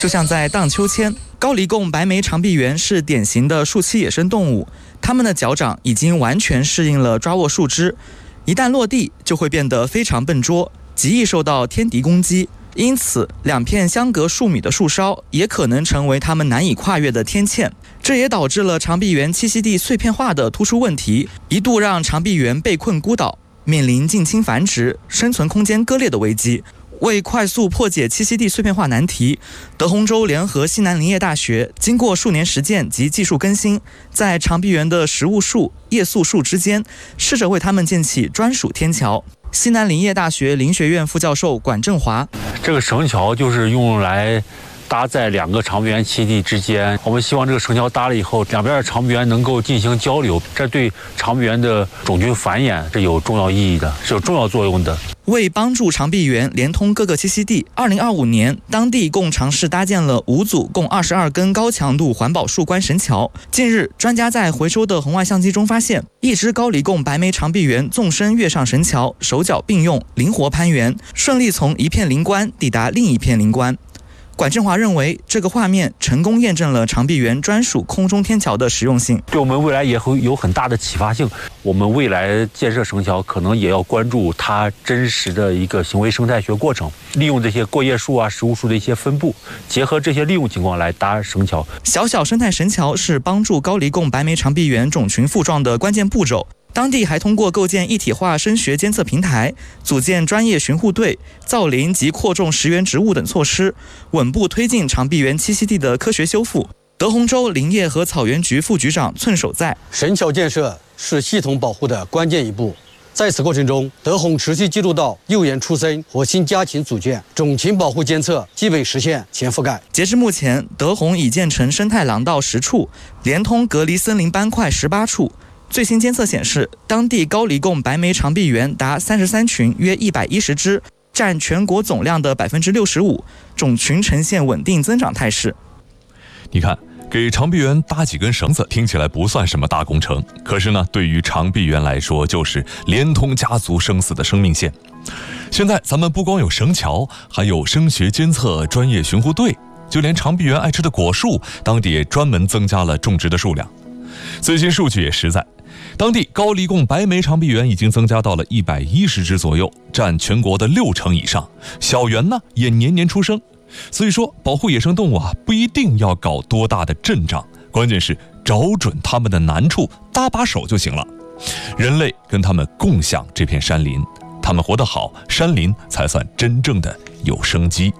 就像在荡秋千，高黎贡白眉长臂猿是典型的树栖野生动物，它们的脚掌已经完全适应了抓握树枝，一旦落地就会变得非常笨拙，极易受到天敌攻击。因此，两片相隔数米的树梢也可能成为它们难以跨越的天堑。这也导致了长臂猿栖息地碎片化的突出问题，一度让长臂猿被困孤岛，面临近亲繁殖、生存空间割裂的危机。为快速破解栖息地碎片化难题，德宏州联合西南林业大学经过数年实践及技术更新，在长臂猿的食物树、夜宿树之间，试着为它们建起专属天桥。西南林业大学林学院副教授管振华： 这个绳桥就是用来搭在两个长臂猿栖地之间，我们希望这个绳桥搭了以后，两边的长臂猿能够进行交流，这对长臂猿的种群繁衍是有重要意义的，是有重要作用的。 为帮助长臂猿连通各个栖息地，2025年，当地共尝试搭建了5组共22根高强度环保树冠绳桥。近日，专家在回收的红外相机中发现，一只高黎贡白眉长臂猿纵身跃上绳桥，手脚并用，灵活攀援，顺利从一片林冠抵达另一片林冠。管振华认为，这个画面成功验证了长臂猿专属空中天桥的实用性， 对我们未来也会有很大的启发性。我们未来建设绳桥，可能也要关注它真实的一个行为生态学过程，利用这些过叶树啊、食物树的一些分布，结合这些利用情况来搭绳桥。 小小生态绳桥是帮助高黎贡白眉长臂猿种群复壮的关键步骤。当地还通过构建一体化声学监测平台，组建专业巡护队、造林及扩种食源植物等措施，稳步推进长臂猿栖息地的科学修复。德宏州林业和草原局副局长寸守在： 绳桥建设是系统保护的关键一步，在此过程中，德宏持续记录到幼猿出生和新家禽组建，种群保护监测基本实现全覆盖。 截至目前，德宏已建成生态廊道10处，连通隔离森林斑块18处。最新监测显示，当地高黎贡白眉长臂猿达33群，约110只，占全国总量的65%，种群呈现稳定增长态势。 你看，给长臂猿搭几根绳子听起来不算什么大工程，可是呢，对于长臂猿来说，就是连通家族生死的生命线。现在咱们不光有绳桥，还有声学监测专业巡护队，就连长臂猿爱吃的果树，当地也专门增加了种植的数量。最新数据也实在，当地高黎贡白眉长臂猿已经增加到了110只左右，占全国的60%以上。小猿呢也年年出生，所以说保护野生动物啊，不一定要搞多大的阵仗，关键是找准它们的难处，搭把手就行了。人类跟它们共享这片山林，它们活得好，山林才算真正的有生机。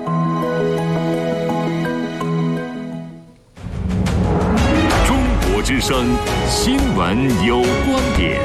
之声新闻有观点。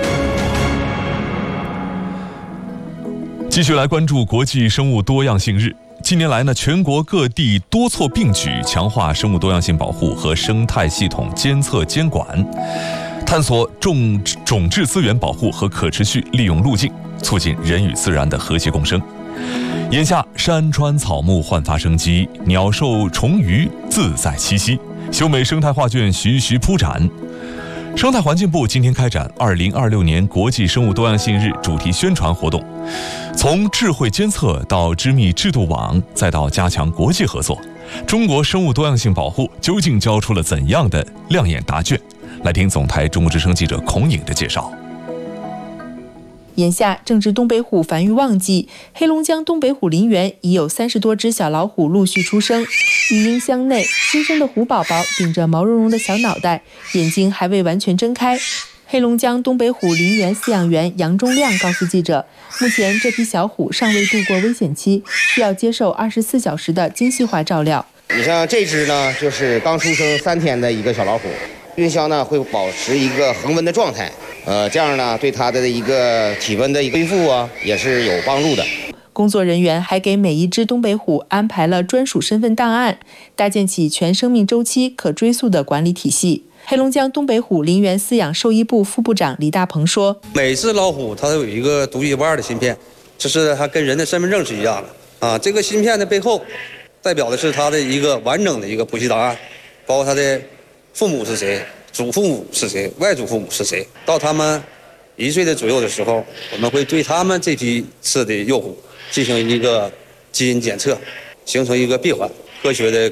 继续来关注国际生物多样性日。近年来呢，全国各地多措并举，强化生物多样性保护和生态系统监测监管，探索种质资源保护和可持续利用路径，促进人与自然的和谐共生。眼下，山川草木焕发生机，鸟兽虫鱼自在栖息，秀美生态画卷徐徐铺展。生态环境部今天开展2026年国际生物多样性日主题宣传活动，从智慧监测到织密制度网，再到加强国际合作，中国生物多样性保护究竟交出了怎样的亮眼答卷？来听总台中国之声记者孔颖的介绍。 眼下正值东北虎繁育旺季，黑龙江东北虎林园已有30多只小老虎陆续出生。育婴箱内，新生的虎宝宝顶着毛茸茸的小脑袋，眼睛还未完全睁开。黑龙江东北虎林园饲养员杨忠亮告诉记者，目前这批小虎尚未度过危险期，需要接受24小时的精细化照料。 你像这只呢，就是刚出生3天的一个小老虎，孕箱呢会保持一个恒温的状态，这样呢对它的一个体温的一个恢复啊也是有帮助的。 工作人员还给每一只东北虎安排了专属身份档案，搭建起全生命周期可追溯的管理体系。黑龙江东北虎林园饲养兽医部副部长李大鹏说：“ 每只老虎它都有一个独一无二的芯片，就是它跟人的身份证是一样的啊。这个芯片的背后，代表的是它的一个完整的一个谱系档案，包括它的父母是谁、祖父母是谁、外祖父母是谁。到他们1岁的左右的时候，我们会对他们这批次的幼虎进行一个基因检测，形成一个闭环。 科学的